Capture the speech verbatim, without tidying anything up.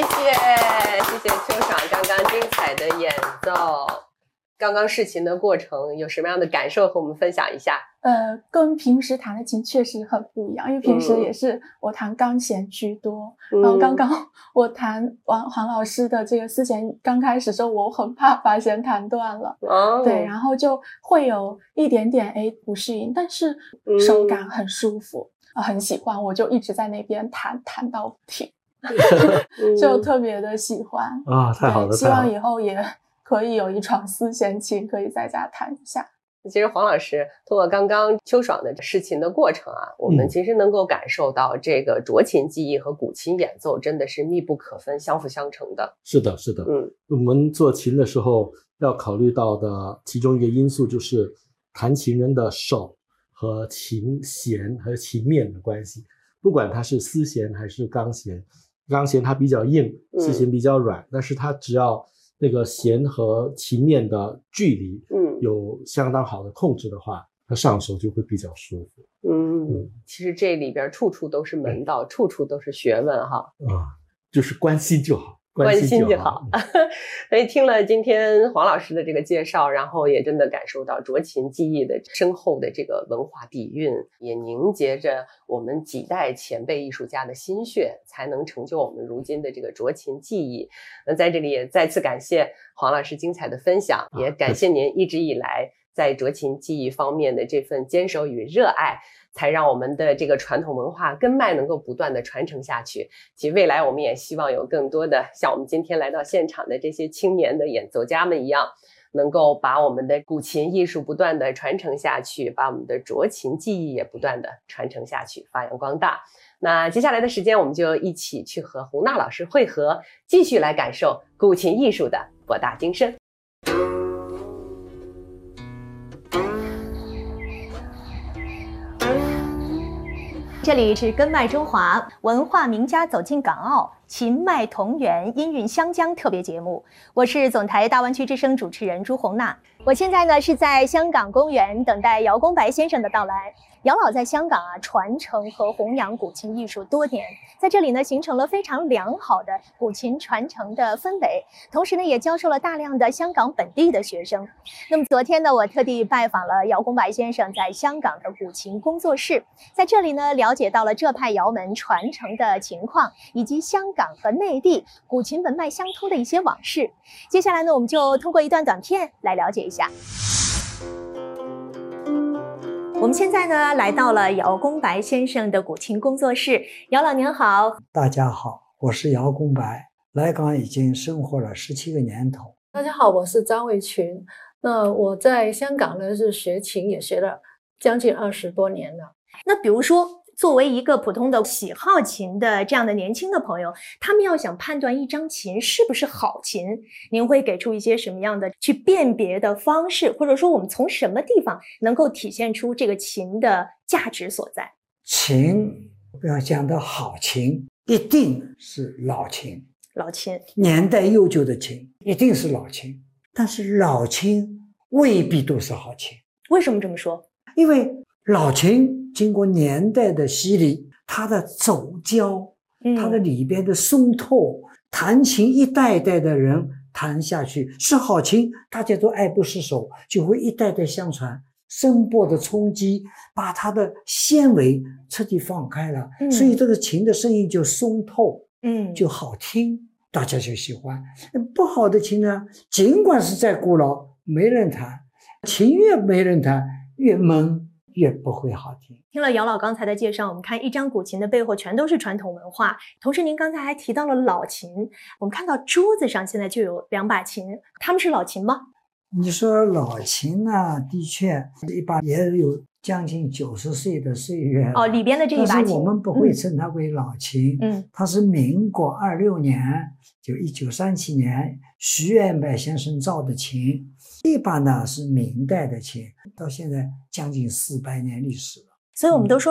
谢谢秋爽刚刚精彩的演奏。刚刚试琴的过程有什么样的感受和我们分享一下？ 呃，跟平时弹的琴确实很不一样，因为平时也是我弹钢弦居多。嗯、然后刚刚我弹王黄老师的这个丝弦，刚开始的时候我很怕把弦弹断了，哦、对，然后就会有一点点哎不适应，但是手感很舒服，嗯、很喜欢，我就一直在那边弹弹到不停，就特别的喜欢啊，太好了！ 希望以后也可以有一床丝弦琴，可以在家弹一下。 其实黄老师通过刚刚秋爽的试琴的过程啊，我们其实能够感受到这个斲琴技艺和古琴演奏真的是密不可分，相辅相成的。 是的，是的。嗯，我们做琴的时候要考虑到的其中一个因素就是弹琴人的手和琴弦和琴面的关系，不管它是丝弦还是钢弦，钢弦它比较硬，丝弦比较软，嗯、但是它只要那个弦和琴面的距离，嗯，有相当好的控制的话，它上手就会比较舒服。 嗯，嗯其实这里边处处都是门道，嗯、处处都是学问哈。 啊，就是关心就好。 关心就好。所以听了今天黄老师的这个介绍，然后也真的感受到斲琴技艺的深厚的这个文化底蕴，也凝结着我们几代前辈艺术家的心血，才能成就我们如今的这个斲琴技艺。那在这里也再次感谢黄老师精彩的分享，也感谢您一直以来在斲琴技艺方面的这份坚守与热爱，才让我们的这个传统文化根脉能够不断的传承下去。其实未来我们也希望有更多的像我们今天来到现场的这些青年的演奏家们一样，能够把我们的古琴艺术不断的传承下去，把我们的斲琴技艺也不断的传承下去，发扬光大。那接下来的时间我们就一起去和洪娜老师会合，继续来感受古琴艺术的博大精深。 这里是根脉中华，文化名家走进港澳，琴脉同源，音韵湘江特别节目。我是总台大湾区之声主持人朱红娜。我现在呢是在香港公园等待姚公白先生的到来。姚老在香港啊传承和弘扬古琴艺术多年，在这里呢形成了非常良好的古琴传承的氛围，同时呢也教授了大量的香港本地的学生。那么昨天呢我特地拜访了姚公白先生在香港的古琴工作室，在这里呢了解到了这派窑门传承的情况，以及香港和内地古琴文脉相通的一些往事。接下来呢我们就通过一段短片来了解一下。我们现在呢来到了姚公白先生的古琴工作室。姚老您好。 大家好，我是姚公白，来港已经生活了十七个年头。 大家好，我是张卫群。那我在香港呢是学琴也学了将近二十多年了。 那比如说作为一个普通的喜好琴的这样的年轻的朋友，他们要想判断一张琴是不是好琴，您会给出一些什么样的去辨别的方式，或者说我们从什么地方能够体现出这个琴的价值所在？ 琴要讲的好琴一定是老琴， 老琴年代悠久的琴一定是老琴，但是老琴未必都是好琴。 为什么这么说？ 因为老琴经过年代的洗礼，它的走胶，它的里边的松透，嗯、弹琴一代一代的人弹下去是好琴，大家都爱不释手，就会一代代相传。声波的冲击把它的纤维彻底放开了，嗯、所以这个琴的声音就松透，嗯，就好听，大家就喜欢。不好的琴呢，尽管是再古老，没人弹，琴越没人弹，越闷。越不会好听。 听了姚老刚才的介绍，我们看一张古琴的背后全都是传统文化。同时您刚才还提到了老琴，我们看到桌子上现在就有两把琴，它们是老琴吗？ 你说老琴呢，的确一把也有将近九十岁的岁月了。 哦，里边的这一把琴， 但是我们不会称它为老琴。嗯，它是民国二六年，就一九三七年徐元柏先生造的琴。这把呢是明代的琴，到现在将近四百年历史了。 所以我们都说